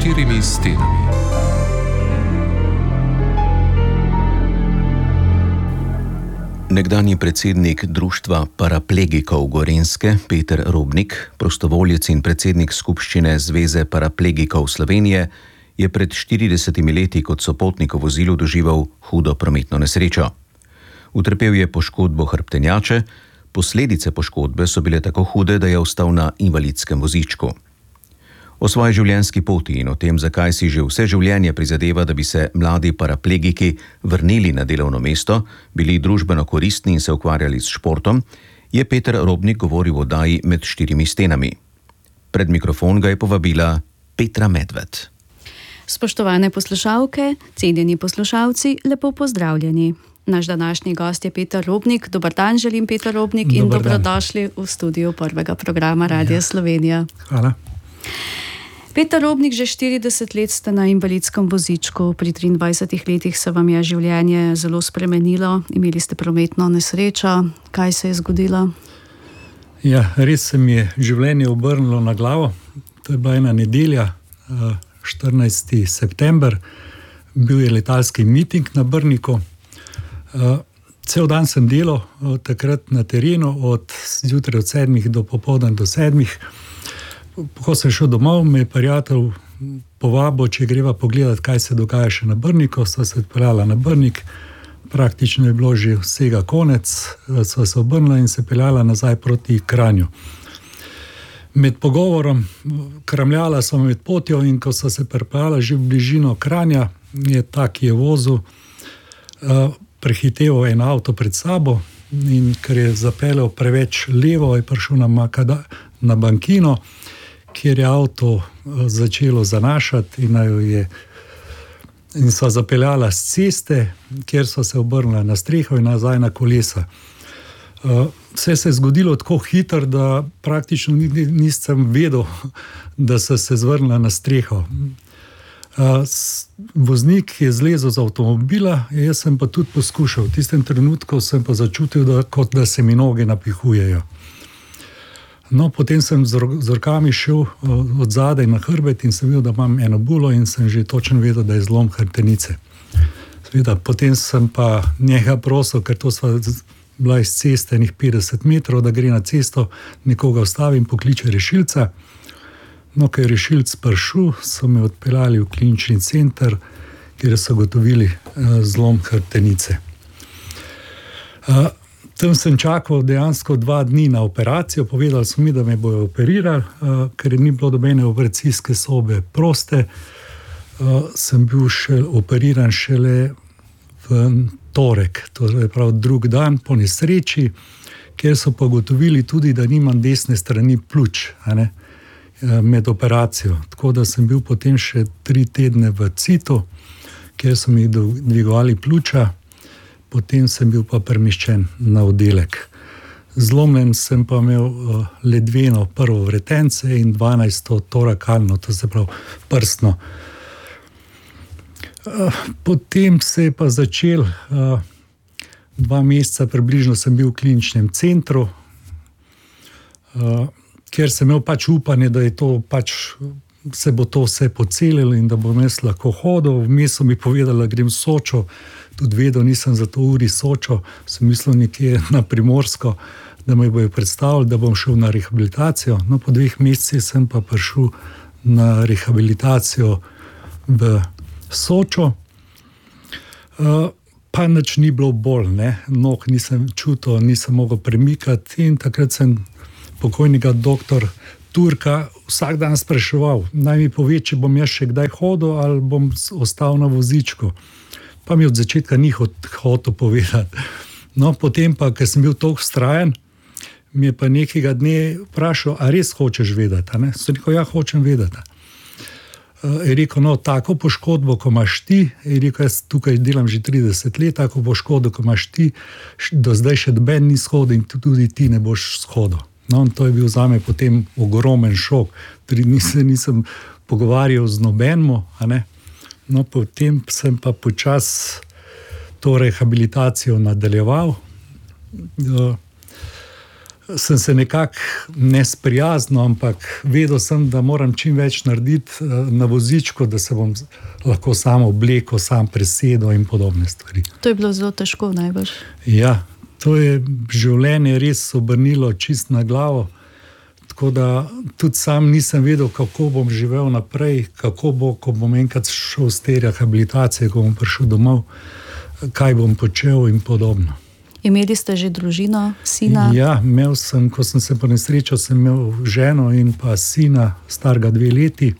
štirimi stenami. Nekdanji predsednik Društva paraplegikov Gorenjske, Peter Robnik, prostovoljec in predsednik skupščine Zveze paraplegikov Slovenije, je pred 40 leti kot sopotnik v vozilu doživel hudo prometno nesrečo. Utrpel je poškodbo hrbtenjače, posledice poškodbe so bile tako hude, da je ostal na invalidskem vozičku. O svoji življenjski poti in o tem, zakaj si že vse življenje prizadeva, da bi se mladi paraplegiki vrnili na delovno mesto, bili družbeno koristni in se ukvarjali s športom, je Peter Robnik govoril v oddaji Med štirimi stenami. Pred mikrofon ga je povabila Petra Medved. Spoštovane poslušalke, cenjeni poslušalci, lepo pozdravljeni. Naš današnji gost je Peter Robnik. Dobar dan želim, Peter Robnik, in dobrodošli v studiu prvega programa Radia Slovenija. Hvala. Peter Robnik, že 40 let ste na invalidskem vozičku. Pri 23 letih se vam je življenje zelo spremenilo. Imeli ste prometno nesrečo. Kaj se je zgodilo? Ja, res se mi je življenje obrnilo na glavo. To je bila ena nedelja, 14. september. Bil je letalski miting na Brniku. Cel dan sem delal takrat na terenu, od zjutraj od 7 do popoldan do 7. Ko sem šel domov, me je prijatelj povabil, če greva pogledati, kaj se dogaja še na Brniku. Sva se odpeljala na Brnik, praktično je bilo že vsega konec, sva se obrnila in se peljala nazaj proti Kranju. Med pogovorom kramljala sva med potjo in ko sva se pripeljala že v bližino Kranja, je ta, ki je vozil, prehiteval en avto pred sabo in ker je zapeljal preveč levo, je prišel na bankino, kjer je avto začelo zanašati in sva zapeljala z ceste, kjer sva se obrnila na streho in nazaj na kolesa. Vse se je zgodilo tako hitro, da praktično nisem vedel, da sem se zvrnila na streho. Voznik je zlezel z avtomobila, jaz sem pa tudi poskušal. V tistem trenutku sem pa začutil, kot da se mi noge napihujejo. No, potem sem z rokami šel od zadaj na hrbet in sem videl, da imam eno bulo in sem že točno vedel, da je zlom hrbtenice. Potem sem pa njega prosil, ker to sva bila iz ceste enih 50 metrov, da gre na cesto, nekoga ustavi in pokliče rešilca. No, ker je rešilc prišel, so me odpeljali v klinični center, kjer so ugotovili zlom hrbtenice. Tam sem čakal dejansko 2 dni na operacijo. Povedali so mi, da me bojo operirali, ker ni bilo dobene operacijske sobe proste. Sem bil operiran šele v torek, to je prav drug dan po nesreči, kjer so pa ugotovili tudi, da nimam desne strani pljuč med operacijo. Tako da sem bil potem še 3 tedne v CIT-u, kjer so mi dvigovali pljuča. Potem sem bil pa premeščen na oddelek. Zlomljen sem pa imel ledveno prvo vretence in 12. torakalno, to se pravi prstno. Potem se je pa začel, 2 meseca približno sem bil v kliničnem centru, ker sem imel pač upanje, da je to pač, se bo to vse pocelilo in da bom jaz lahko hodil. Vmes so mi povedali, da grem v Sočo, tudi vedel nisem za to uri Sočo, sem mislil nekje na Primorsko, da me bojo predstavili, da bom šel na rehabilitacijo. No, po 2 mesecih sem pa prišel na rehabilitacijo v Sočo, pa nič ni bilo bolj, nog nisem čutil, nisem mogel premikati in takrat sem pokojnega doktor Turka vsak dan spraševal, naj mi pove, če bom jaz še kdaj hodil ali bom ostal na vozičku. Pa mi od začetka ni hotel povedati. No, potem pa, ker sem bil toliko vztrajen, mi je pa nekega dne vprašal, a res hočeš vedeti? Sem rekel, ja, hočem vedeti. Je rekel, no, tako poškodbo, ko imaš ti, je rekel, jaz tukaj delam že 30 let, tako poškodbo, ko imaš ti, do zdaj še noben ni shodil in tudi ti ne boš shodil. No, in to je bil zame potem ogromen šok. 3 dni se nisem pogovarjal z nobenmo, No, potem sem pa počasi to rehabilitacijo nadaljeval. sem se nekako nesprijaznil, ampak vedel sem, da moram čim več narediti na vozičku, da se bom lahko sam oblekel, sam presedel in podobne stvari. To je bilo zelo težko najbrž. Ja, to je življenje res obrnilo čist na glavo. Tako da tudi sam nisem vedel, kako bom živel naprej, kako bo, ko bom enkrat šel z te rehabilitacije, ko bom prišel domov, kaj bom počel in podobno. Imeli ste že družino, sina? Ja, imel sem, ko sem se ponesrečil, sem imel ženo in pa sina, starega 2 leti.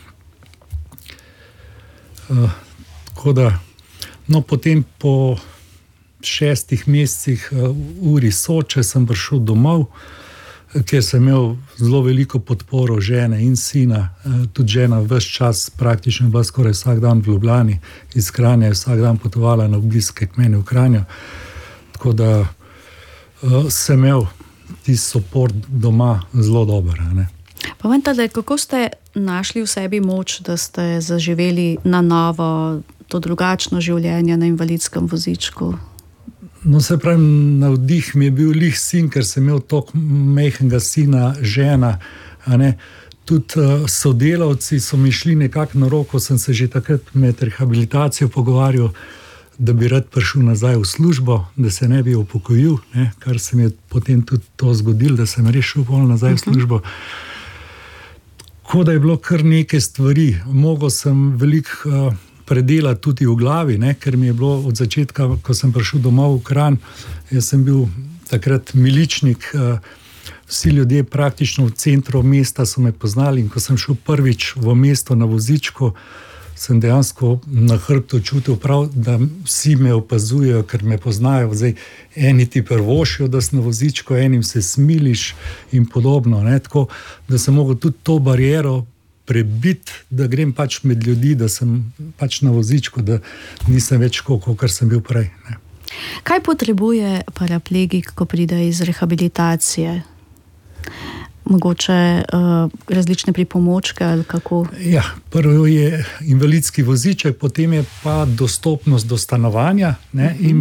Tako da, no potem po 6 mesecih uri Soče sem prišel domov, kjer sem imel zelo veliko podporo žene in sina. Tudi žena ves čas, praktično bila skoraj vsak dan v Ljubljani, iz Kranja je vsak dan potovala na obiske k meni v Kranjo. Tako da sem imel tisti support doma zelo dober. Pa vendar, kako ste našli v sebi moč, da ste zaživeli na novo to drugačno življenje na invalidskem vozičku? No, se pravi, navdih mi je bil lih sin, ker sem imel toliko majhnega sina, žena. Tudi sodelavci so mi šli nekako na roko, sem se že takrat med rehabilitacijo pogovarjal, da bi rad prišel nazaj v službo, da se ne bi upokojil, kar se mi je potem tudi to zgodilo, da sem res šel nazaj v službo. Tako da je bilo kar nekaj stvari. Mogel sem veliko predelati tudi v glavi, ker mi je bilo od začetka, ko sem prišel domov v Kranj, jaz sem bil takrat miličnik, vsi ljudje praktično v centru mesta so me poznali in ko sem šel prvič v mesto na vozičku, sem dejansko na hrbtu čutil prav, da vsi me opazujejo, ker me poznajo. Zdaj, eni ti prvošijo, da si na vozičku, enim se smiliš in podobno. Tako, da sem mogel tudi to bariero prebiti, da grem pač med ljudi, da sem pač na vozičku, da nisem več kot sem bil prej. Kaj potrebuje paraplegik, ko pride iz rehabilitacije? Mogoče različne pripomočke ali kako? Ja, prvo je invalidski voziček, potem je pa dostopnost do stanovanja in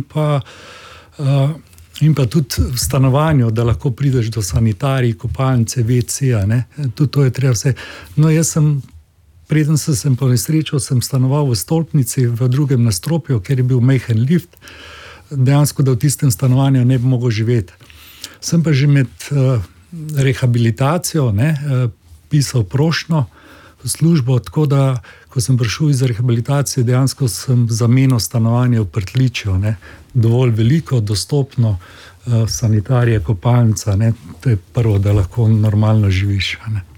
pa tudi v stanovanju, da lahko prideš do sanitarij, kopalnice, WC-ja. Tudi to je treba vse. No, jaz sem, preden sem ponesrečil, sem stanoval v stolpnici v drugem nadstropju, ker je bil majhen lift. Dejansko, da v tistem stanovanju ne bi mogel živeti. Sem pa že med rehabilitacijo pisal prošnjo v službo, tako da, ko sem prišel iz rehabilitacije, dejansko sem zamenil stanovanje v pritličju. Dovolj veliko, dostopno, sanitarije, kopalnica. To je prvo, da lahko normalno živiš.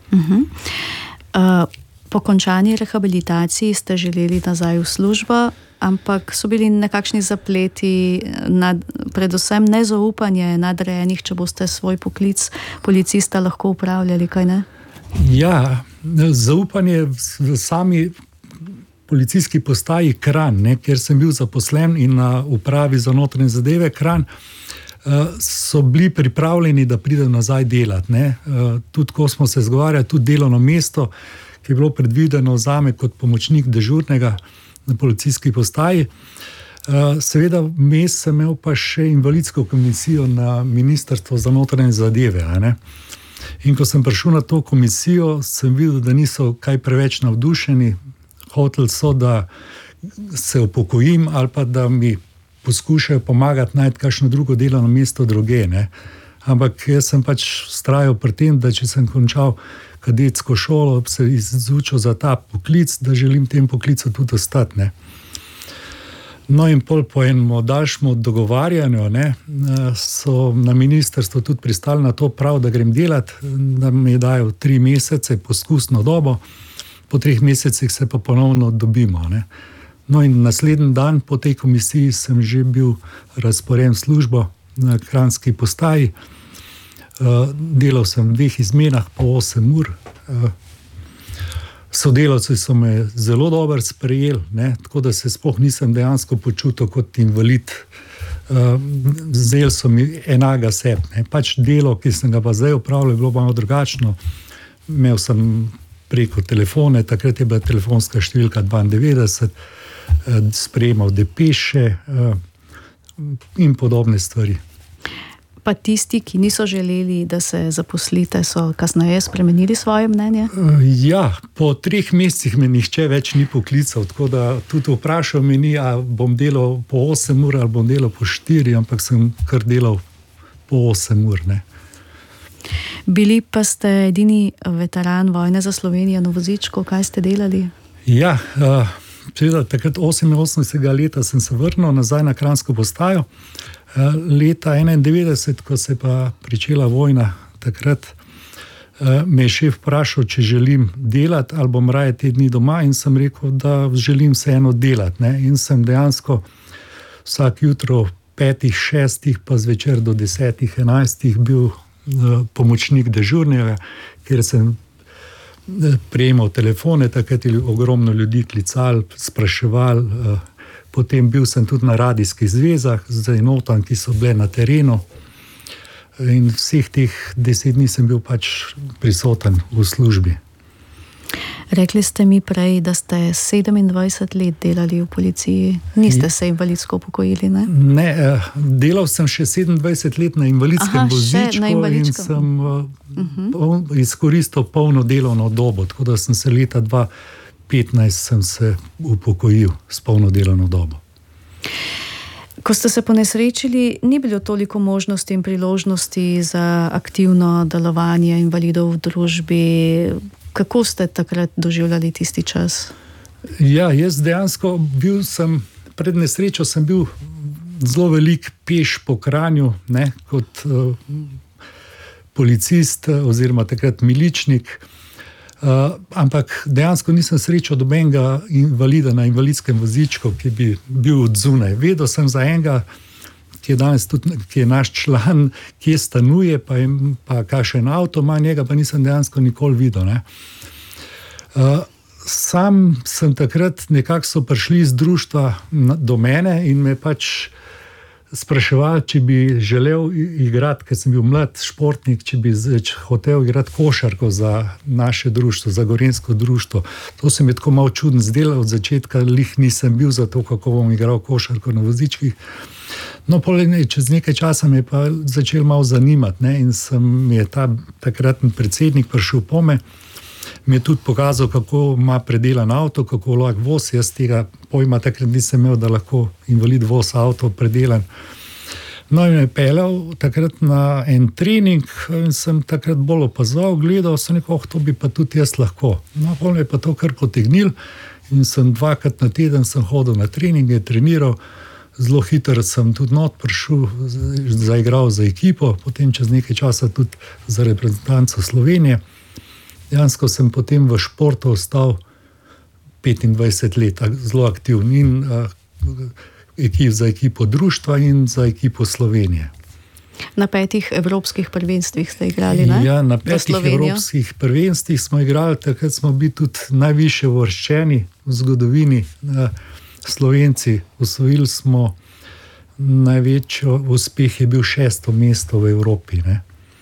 Po končani rehabilitaciji ste želeli nazaj v službo, ampak so bili nekakšni zapleti, predvsem nezaupanje nadrejenih, če boste svoj poklic policista lahko upravljali, kaj ne? Ja, zaupanje v sami policijski postaji Kranj, kjer sem bil zaposlen in na upravi za notranje zadeve Kranj, so bili pripravljeni, da pridem nazaj delati. Tudi ko smo se zgovarjali, tudi delovno mesto, ki je bilo predvideno zame kot pomočnik dežurnega na policijski postaji. Seveda vmes sem imel pa še invalidsko komisijo na Ministrstvo za notranje zadeve. In ko sem prišel na to komisijo, sem videl, da niso kaj preveč navdušeni. Hoteli so, da se upokojim ali pa da mi poskušajo pomagati najti kakšno drugo delovno mesto druge. Ampak jaz sem pač vztrajal pri tem, da če sem končal kadetsko šolo, se izučil za ta poklic, da želim tem poklicu tudi ostati. No in po enem daljšem dogovarjanju so na ministrstvu tudi pristali na to prav, da grem delati, da mi dajo 3 mesece poskusno dobo, po 3 mesecih se pa ponovno dobimo. No in naslednji dan po tej komisiji sem že bil razporeden v službo na Kranjski postaji. Delal sem v 2 izmenah po 8 ur. Sodelavci so me zelo dobro sprejeli, tako da se sploh nisem dejansko počutil kot invalid. Zdeli so mi enega sebe. Pač delo, ki sem ga pa zdaj opravljal, je bilo malo drugačno. Imel sem preko telefone, takrat je bila telefonska številka 92, sprejemal depeše in podobne stvari. Pa tisti, ki niso želeli, da se zaposlite, so kasneje spremenili svoje mnenje? Ja, po 3 mesecih me nihče več ni poklical, tako da tudi vprašal me ni, a bom delal po 8 ur ali bom delal po 4, ampak sem kar delal po 8 ur, ne. Bili pa ste edini veteran vojne za Slovenijo na vozičku, kaj ste delali? Ja, takrat 88. leta sem se vrnil nazaj na Kranjsko postajo. Leta 91, ko se je pa pričela vojna, takrat me je šef vprašal, če želim delati ali bom raje te dni doma, in sem rekel, da želim vseeno delati, ne. In sem dejansko vsak jutro 5, 6, pa zvečer do 10, 11 bil pomočnik dežurnega, kjer sem prejemal telefone, takrat je ogromno ljudi klicali, spraševali, potem bil sem tudi na radijskih zvezah z enotam, ki so bile na terenu, in vseh teh 10 dni sem bil pač prisoten v službi. Rekli ste mi prej, da ste 27 let delali v policiji. Niste se invalidsko upokojili, ne? Ne, delal sem še 27 let na invalidskem vozičku in sem izkoristil polno delovno dobo, tako da sem se leta 2015 sem se upokojil s polno delovno dobo. Ko ste se ponesrečili, ni bilo toliko možnosti in priložnosti za aktivno delovanje invalidov v družbi. Kako ste takrat doživljali tisti čas? Ja, jaz dejansko pred nesrečo sem bil zelo velik peš po Kranju, ne, kot policist oziroma takrat miličnik, ampak dejansko nisem srečal nobenega invalida na invalidskem vozičku, ki bi bil od zunaj. Vedel sem za enega, ki je danes tudi, ki je naš član, kje stanuje, pa kakšen avto ima, njega pa nisem dejansko nikoli videl, ne. Sam sem takrat, nekako so prišli iz društva do mene in me pač spraševali, če bi želel igrati, ker sem bil mlad športnik, če bi hotel igrati košarko za naše društvo, za Gorenjsko društvo. To se mi je tako malo čudno zdelo, od začetka nisem bil za to, kako bom igral košarko na vozičkih. No, čez nekaj časa me je pa začel malo zanimati, ne, in mi je takratni predsednik prišel pome, mi je tudi pokazal, kako ima predelan avto, kako lahko voz. Jaz tega pojma takrat nisem imel, da lahko invalid voz avto predelan. No, in me je peljal takrat na en trening in sem takrat bolj opazoval, gledal, sem rekel, to bi pa tudi jaz lahko. No, potem je pa to kar potegnil in sem 2-krat na teden sem hodil na treninge, treniral. Zelo hitro sem tudi not prišel, zaigral za ekipo, potem čez nekaj časa tudi za reprezentanco Slovenije. Dejansko sem potem v športu ostal 25 let, zelo aktiven in za ekipo društva in za ekipo Slovenije. Na 5 evropskih prvenstvih ste igrali, ne? Ja, na 5 evropskih prvenstvih smo igrali, takrat smo bili tudi najvišje uvrščeni v zgodovini. Slovenci, osvojili smo največji uspeh, je bil 6. mesto v Evropi, ne.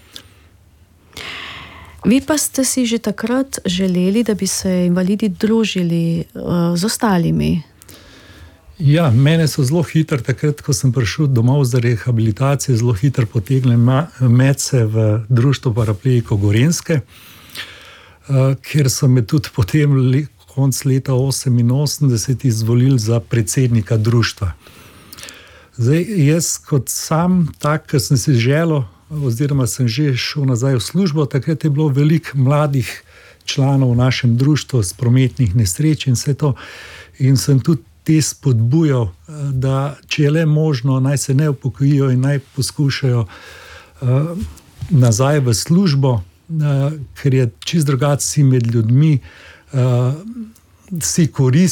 Vi pa ste si že takrat želeli, da bi se invalidi družili z ostalimi? Ja, mene so zelo hitro, takrat, ko sem prišel domov za rehabilitacijo, zelo hitro potegnili medse v društvo paraplegikov Gorenjske, kjer so me tudi potem konc leta 88 izvolili za predsednika društva. Zdaj, jaz kot sam tak, ker sem si želel, oziroma sem že šel nazaj v službo, takrat je bilo veliko mladih članov v našem društvu z prometnih nesreč in vse to. In sem tudi te spodbujal, da če je le možno, naj se ne upokojijo in naj poskušajo nazaj v službo, ker je čisto drugače si med ljudmi, si